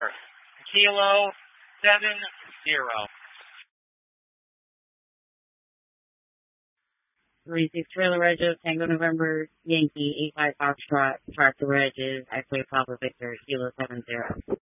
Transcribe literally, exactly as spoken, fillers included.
Kilo seven zero. Three six Trailer Regis, Tango November, Yankee, eight five Foxtrot, Tractor Regis, X-Ray Papa Victor, Kilo seven zero.